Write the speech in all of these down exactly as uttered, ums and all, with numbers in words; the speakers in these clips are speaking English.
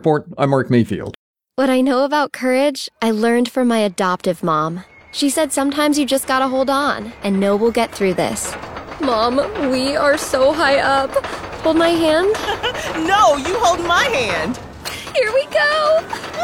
Report, I'm Mark Mayfield. What I know about courage, I learned from my adoptive mom. She said sometimes you just gotta hold on and know we'll get through this. Mom, we are so high up. Hold my hand. No, you hold my hand. Here we go.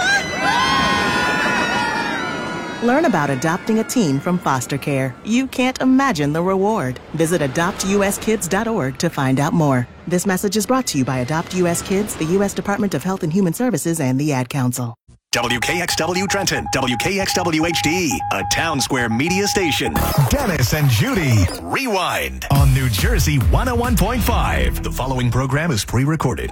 Learn about adopting a teen from foster care. You can't imagine the reward. Visit adopt u s kids dot org to find out more. This message is brought to you by Adopt U S Kids, the U S Department of Health and Human Services, and the Ad Council. W K X W Trenton, W K X W H D, a Town Square media station. Dennis and Judy. Rewind On New Jersey one oh one point five. The following program is pre-recorded.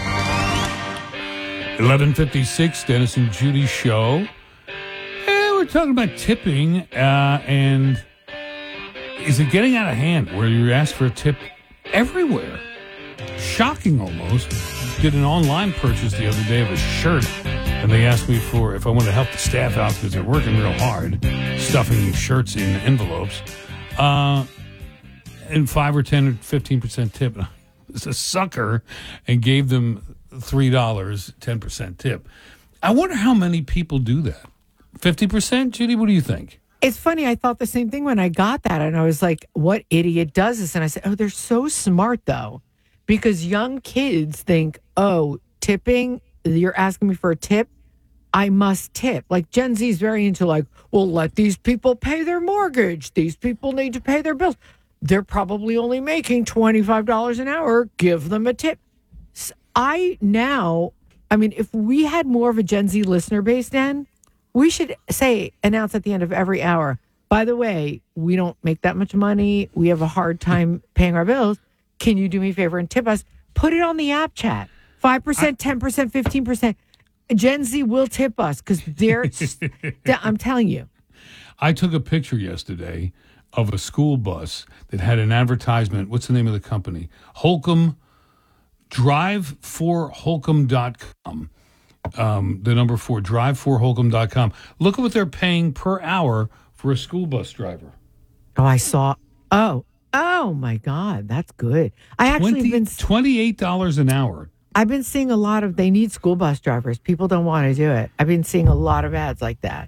eleven fifty-six, Dennis and Judy show. Eh, we're talking about tipping, uh, and is it getting out of hand where you ask for a tip everywhere? Shocking almost. Did an online purchase the other day of a shirt, and they asked me for if I wanted to help the staff out because they're working real hard, stuffing shirts in envelopes, uh, and five or ten or fifteen percent tip. I was a sucker and gave them three dollars, ten percent tip. I wonder how many people do that. Fifty percent, Judy. What do you think? It's funny. I thought the same thing when I got that, and I was like, "What idiot does this?" And I said, "Oh, they're so smart, though." Because young kids think, oh, tipping, you're asking me for a tip, I must tip. Like Gen Z is very into like, well, let these people pay their mortgage. These people need to pay their bills. They're probably only making twenty-five dollars an hour. Give them a tip. I now, I mean, if we had more of a Gen Z listener base then, we should say, announce at the end of every hour, by the way, we don't make that much money. We have a hard time paying our bills. Can you do me a favor and tip us? Put it on the app chat. five percent, ten percent, fifteen percent. Gen Z will tip us because they're, I'm telling you. I took a picture yesterday of a school bus that had an advertisement. What's the name of the company? Holcomb, drive for holcomb dot com. Um, the number four, drive for holcomb dot com. Look at what they're paying per hour for a school bus driver. Oh, I saw. Oh, oh my God, that's good. I actually twenty, been twenty-eight dollars an hour. I've been seeing a lot of, they need school bus drivers. People don't want to do it. I've been seeing a lot of ads like that.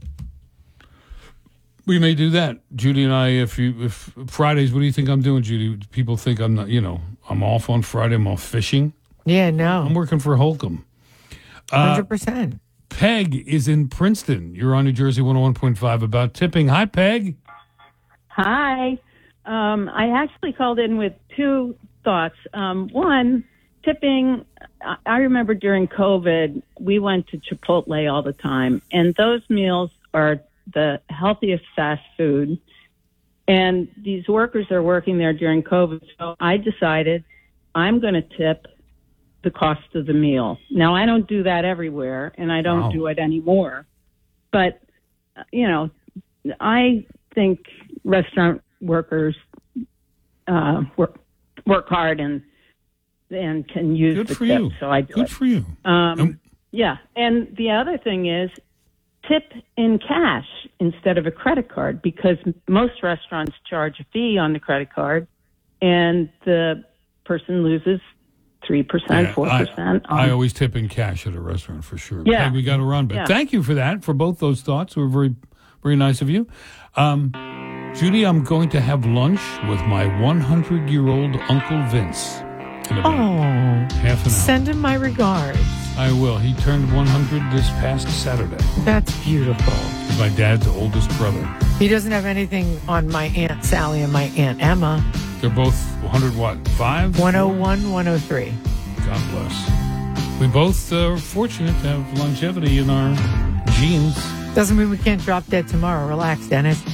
We may do that, Judy and I. If you, if Fridays, what do you think I'm doing, Judy? People think I'm not, you know, I'm off on Friday. I'm off fishing. Yeah, no. I'm working for Holcomb. one hundred percent. Uh, Peg is in Princeton. You're on New Jersey one oh one point five about tipping. Hi, Peg. Hi. Um, I actually called in with two thoughts. Um, one, tipping, I remember during COVID, we went to Chipotle all the time, and those meals are the healthiest fast food. And these workers are working there during COVID, so I decided I'm going to tip the cost of the meal. Now, I don't do that everywhere, and I don't Wow. do it anymore. But, you know, I think restaurant workers uh, work work hard and and can use Good the for tip. you. So I do Good it. for you. Um, Um, yeah, and the other thing is tip in cash instead of a credit card, because most restaurants charge a fee on the credit card, and the person loses three percent, Yeah, four percent. I, I always tip in cash at a restaurant for sure. Yeah. Peg, we got to run, but Yeah. thank you for that, for both those thoughts. They were very, very nice of you. Um, Judy, I'm going to have lunch with my hundred-year-old Uncle Vince in about Oh, half an hour. send him my regards. I will. He turned one hundred this past Saturday. That's beautiful. He's my dad's oldest brother. He doesn't have anything on my Aunt Sally and my Aunt Emma. They're both one hundred what? Five? one oh one, one oh three. God bless. We both uh, are fortunate to have longevity in our genes. Doesn't mean we can't drop dead tomorrow. Relax, Dennis.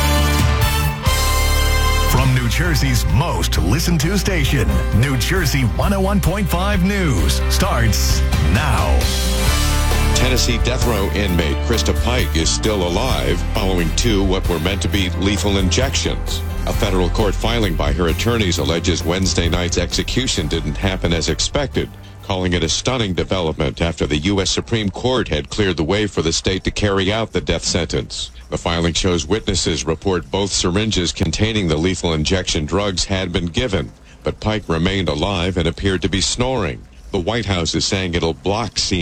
From New Jersey's most listened to station, New Jersey one oh one point five News starts now. Tennessee death row inmate Krista Pike is still alive following two what were meant to be lethal injections. A federal court filing by her attorneys alleges Wednesday night's execution didn't happen as expected, calling it a stunning development after the U S Supreme Court had cleared the way for the state to carry out the death sentence. The filing shows witnesses report both syringes containing the lethal injection drugs had been given, but Pike remained alive and appeared to be snoring. The White House is saying it'll block C